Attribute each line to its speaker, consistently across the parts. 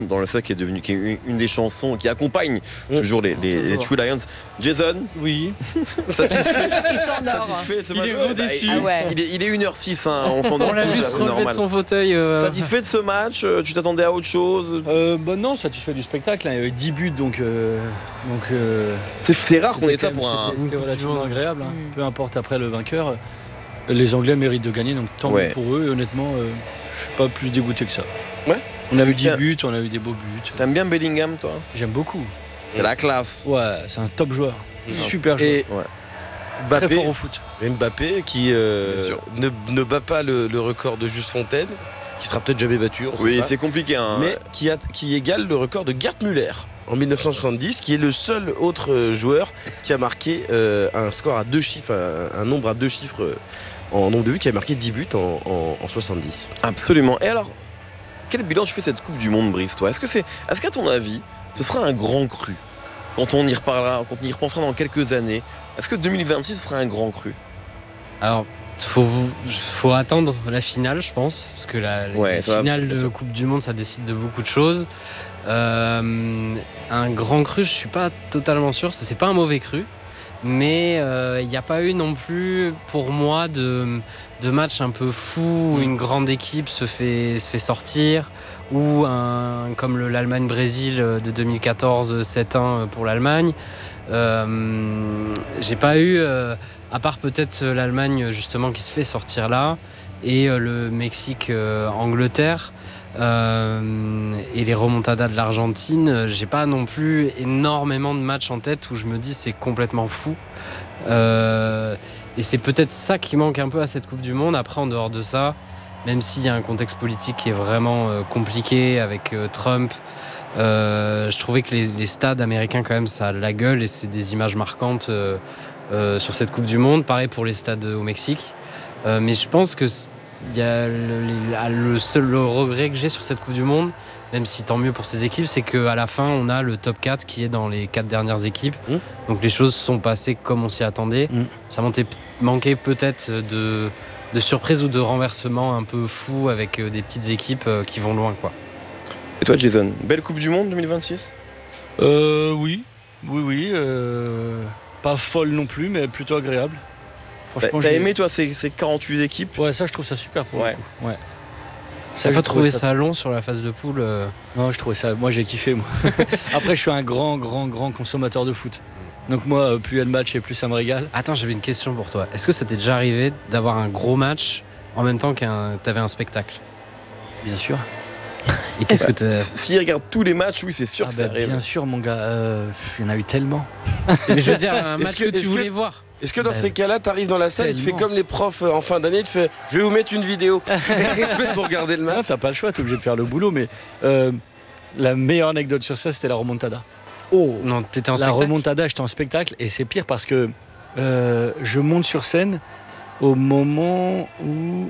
Speaker 1: dans le sac qui est une des chansons qui accompagne toujours les True Lions. Jason,
Speaker 2: oui.
Speaker 1: Satisfait.
Speaker 3: Il s'endort.
Speaker 1: Satisfait ce
Speaker 2: Il
Speaker 1: match.
Speaker 2: est gros déçu.
Speaker 3: Ah ouais.
Speaker 1: Il est 1h06, hein, on s'endort
Speaker 4: On l'a
Speaker 1: tous,
Speaker 4: vu
Speaker 1: là,
Speaker 4: se
Speaker 1: c'est
Speaker 4: relever de
Speaker 1: normal.
Speaker 4: son fauteuil.
Speaker 1: Satisfait de ce match, tu t'attendais à autre chose?
Speaker 2: Non, satisfait du spectacle. Il y avait 10 buts, donc
Speaker 1: C'est rare qu'on ait ça pour un.
Speaker 2: C'était relativement agréable. Peu importe après le vainqueur. Les Anglais méritent de gagner, donc tant mieux pour eux. Et honnêtement, je suis pas plus dégoûté que ça.
Speaker 1: Ouais.
Speaker 2: On a eu 10 buts, on a eu des beaux buts.
Speaker 1: T'aimes bien Bellingham, toi?
Speaker 2: J'aime beaucoup.
Speaker 1: C'est la classe.
Speaker 2: Ouais, c'est un top joueur. Super joueur.
Speaker 5: Et
Speaker 2: Très
Speaker 5: Mbappé,
Speaker 2: fort au foot.
Speaker 5: Mbappé qui ne bat pas le record de Juste Fontaine, qui sera peut-être jamais battu, on sait
Speaker 1: Oui,
Speaker 5: pas,
Speaker 1: c'est compliqué. Hein.
Speaker 5: mais qui égale le record de Gerd Müller en 1970, qui est le seul autre joueur qui a marqué un score à 2 chiffres, un nombre à 2 chiffres en nombre de buts, qui a marqué 10 buts en 70.
Speaker 1: Absolument. Et alors, quel bilan tu fais cette Coupe du Monde, Brice, toi? Est-ce qu'à ton avis, ce sera un grand cru quand on y reparlera, quand on y repensera dans quelques années? Est-ce que 2026 sera un grand cru?
Speaker 4: Alors, faut attendre la finale, je pense, parce que la finale de Coupe du Monde, ça décide de beaucoup de choses. Un grand cru, je suis pas totalement sûr. C'est pas un mauvais cru, mais il n'y a pas eu non plus, pour moi, de match un peu fou où une grande équipe se fait sortir, ou comme l'Allemagne-Brésil de 2014, 7-1 pour l'Allemagne. J'ai pas eu, à part peut-être l'Allemagne justement qui se fait sortir là, et le Mexique-Angleterre, et les remontadas de l'Argentine, j'ai pas non plus énormément de matchs en tête où je me dis c'est complètement fou. Et c'est peut-être ça qui manque un peu à cette Coupe du Monde. Après, en dehors de ça, même s'il y a un contexte politique qui est vraiment compliqué avec Trump, je trouvais que les stades américains quand même ça a la gueule et c'est des images marquantes sur cette Coupe du Monde. Pareil pour les stades au Mexique. Mais je pense que il y a le seul regret que j'ai sur cette Coupe du Monde, même si tant mieux pour ces équipes, c'est qu'à la fin on a le top 4 qui est dans les 4 dernières équipes. Donc les choses sont passées comme on s'y attendait. Ça manquait peut-être de surprise ou de renversement un peu fou avec des petites équipes qui vont loin, quoi.
Speaker 1: Et toi, Jason, belle Coupe du Monde 2026?
Speaker 2: Oui. Pas folle non plus, mais plutôt agréable.
Speaker 1: Franchement, t'as aimé, toi, ces 48 équipes?
Speaker 2: Ouais, ça, je trouve ça super pour le coup. Ouais.
Speaker 4: T'as pas trouvé ça long sur la phase de poule?
Speaker 2: Non, je trouvais ça... Moi, j'ai kiffé, moi. Après, je suis un grand consommateur de foot. Donc moi, plus il y a de matchs et plus ça me régale.
Speaker 4: Attends, j'avais une question pour toi. Est-ce que ça t'est déjà arrivé d'avoir un gros match en même temps que t'avais un spectacle?
Speaker 2: Bien sûr.
Speaker 4: Et qu'est-ce que t'as...
Speaker 1: S'il regarde tous les matchs, oui, c'est sûr que ça arrive.
Speaker 2: Bien sûr, mon gars. Il y en a eu tellement.
Speaker 4: Mais je veux dire, un match que tu voulais voir.
Speaker 5: Est-ce que dans ces cas-là, t'arrives dans la salle et tu fais comme les profs en fin d'année, tu fais je vais vous mettre une vidéo pour regarder le match?
Speaker 2: Non, t'as pas le choix, t'es obligé de faire le boulot, mais la meilleure anecdote sur ça, c'était la remontada.
Speaker 4: Oh non, t'étais en spectacle?
Speaker 2: La remontada, j'étais en spectacle, et c'est pire parce que je monte sur scène au moment où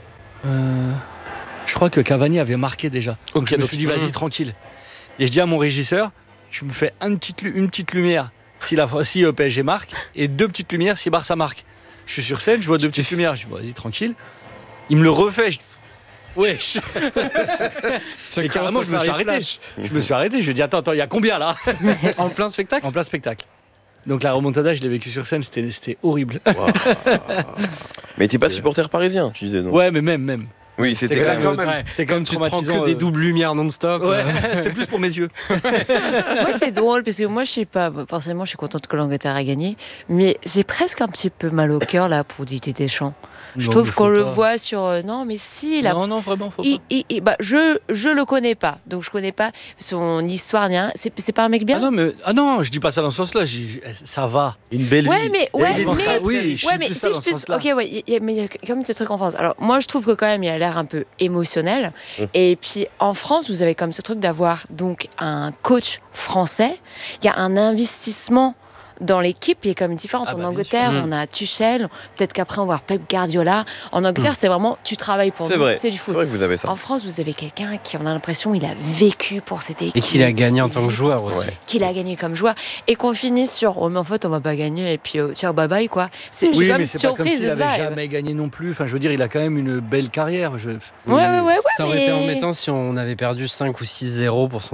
Speaker 2: je crois que Cavani avait marqué déjà. Donc je me suis dit vas-y tranquille. Et je dis à mon régisseur, tu me fais une petite lumière si PSG marque et 2 petites lumières si Barça marque. Je suis sur scène, je vois 2 petites lumières, je dis vas-y tranquille. Il me le refait. Wesh. Et carrément je me suis arrêté. Je me suis arrêté, je lui ai dit attends, il y a combien là?
Speaker 4: En plein spectacle?
Speaker 2: En plein spectacle. Donc la remontada, je l'ai vécu sur scène, c'était horrible.
Speaker 1: Wow. Mais t'es pas supporter parisien, tu disais, non?
Speaker 2: Ouais, mais même.
Speaker 1: Oui, c'était quand même.
Speaker 2: Ouais. C'était quand même
Speaker 4: tu prends
Speaker 2: traumatisant.
Speaker 4: que des doubles lumières non-stop.
Speaker 2: Ouais, c'est plus pour mes yeux.
Speaker 3: Moi, c'est drôle parce que moi, je sais pas. Forcément, je suis contente que l'Angleterre a gagné, mais j'ai presque un petit peu mal au cœur là pour Didier Deschamps. Je trouve qu'on le voit sur. Non, mais si. Là,
Speaker 2: non, vraiment, faut pas.
Speaker 3: Je le connais pas, donc je connais pas son histoire ni rien. C'est pas un mec bien.
Speaker 2: Non, je dis pas ça dans ce sens-là. Ça va.
Speaker 5: Une belle vie.
Speaker 3: Mais
Speaker 2: si je
Speaker 3: plus. Ok, mais il y a quand même ce truc en France. Alors moi, je trouve que quand même, il a l'air un peu émotionnel. Et puis en France, vous avez comme ce truc d'avoir donc un coach français. Il y a un investissement dans l'équipe est quand même différente. En Angleterre, on a Tuchel, peut-être qu'après on va voir Pep Guardiola. En Angleterre, c'est vraiment tu travailles pour nous, c'est du foot.
Speaker 1: C'est vrai que vous avez ça.
Speaker 3: En France, vous avez quelqu'un qui, on a l'impression, il a vécu pour cette équipe.
Speaker 4: Et qu'il a gagné en tant que joueur aussi.
Speaker 3: Qu'il a gagné comme joueur. Et qu'on finisse sur, mais en fait, on va pas gagner, et puis ciao, bye bye, quoi.
Speaker 2: Oui, mais c'est pas comme s'il avait jamais gagné non plus. Enfin, je veux dire, il a quand même une belle carrière.
Speaker 3: Ouais.
Speaker 4: Ça aurait été embêtant si on avait perdu 5 ou 6-0 pour son